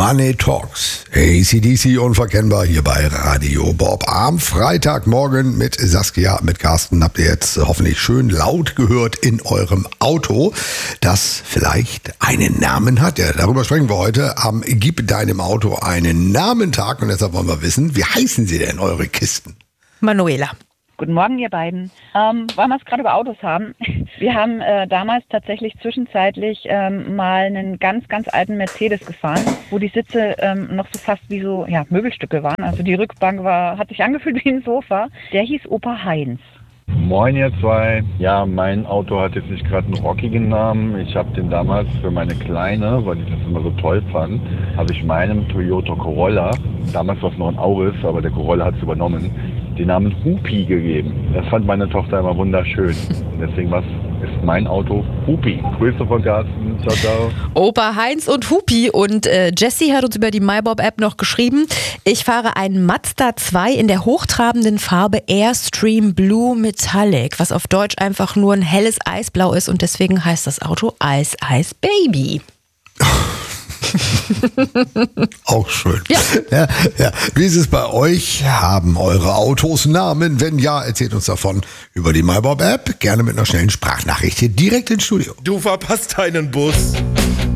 Money Talks. AC/DC unverkennbar hier bei Radio Bob. Am Freitagmorgen mit Saskia, mit Carsten habt ihr jetzt hoffentlich schön laut gehört in eurem Auto, das vielleicht einen Namen hat. Ja, darüber sprechen wir heute am Gib deinem Auto einen Namen-Tag. Und deshalb wollen wir wissen, wie heißen sie denn, eure Kisten? Manuela. Guten Morgen, ihr beiden. Weil wir es gerade über Autos haben. Wir haben damals tatsächlich zwischenzeitlich mal einen ganz, ganz alten Mercedes gefahren, wo die Sitze noch so fast wie so Möbelstücke waren. Also die Rückbank hat sich angefühlt wie ein Sofa. Der hieß Opa Heinz. Moin ihr zwei. Ja, mein Auto hat jetzt nicht gerade einen rockigen Namen. Ich habe den damals für meine Kleine, weil ich das immer so toll fand, habe ich meinem Toyota Corolla, damals war es noch ein Auris, aber der Corolla hat es übernommen, den Namen Hupi gegeben. Das fand meine Tochter immer wunderschön. Und deswegen ist mein Auto Hupi. Grüße von Carsten. Ciao, ciao. Opa Heinz und Hupi. Und Jessie hat uns über die MyBob-App noch geschrieben, ich fahre einen Mazda 2 in der hochtrabenden Farbe Airstream Blue Metallic, was auf Deutsch einfach nur ein helles Eisblau ist und deswegen heißt das Auto Ice Ice Baby. Auch schön. Ja. Ja. Wie ist es bei euch? Haben eure Autos Namen? Wenn ja, erzählt uns davon über die MyBob-App. Gerne mit einer schnellen Sprachnachricht hier direkt ins Studio. Du verpasst deinen Bus.